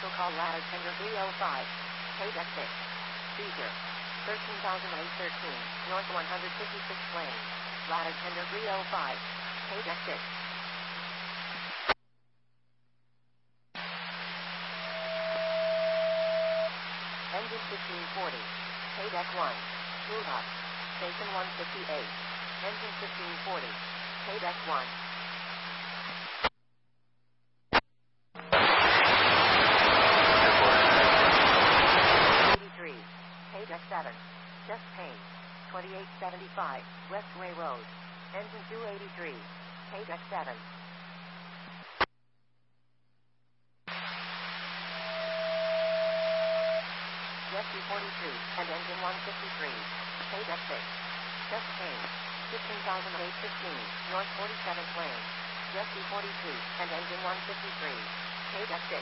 Special call ladder tender 305. Paydeck 6. Seizure. 13,813. North 156 lane. Ladder tender 305. Paydeck 6. Engine 1540. Paydeck 1. Move up. Station 158. Engine 1540. Paydeck 1. Paydeck 7. Just Payne. 2875. Westway Road. Engine 283. Paydeck 7. Rescue 42 and engine 153. Paydeck 6. Just Payne. 15,815. North 47th lane. Rescue 42 and engine 153. Paydeck 6.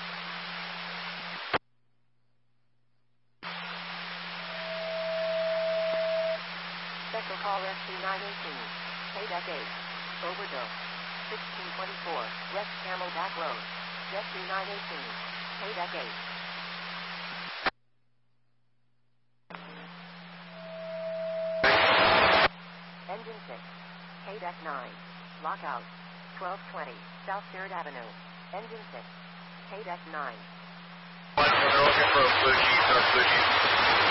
Special call Rescue 918. Paydeck 8. Overdose. 1624. West Camelback Road. Rescue 918. Paydeck 8. Engine 6. Paydeck 9. Lockout. 1220. South 3rd Avenue. Engine 6. Paydeck 9. They're looking for a blue Jeep,